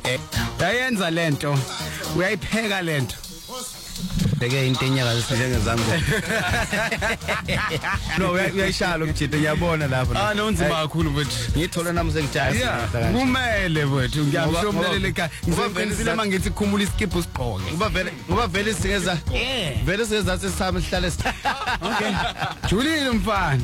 Yayenza lento. Uyayipheka lento. Beke into enyaka njengezango. No uyayishalo mjito ngiyabona lapha. Nonzima kakhulu mfethu. Ngithola namuhle ngijaya. Kumele mfethu ngiyamhlomlela ekhaya. Ngizoqinisile mangithi khumula iskipho usigqoke. Ngoba vele singeza. Vele singeza sesami sihlale. Okay. Julile mfana.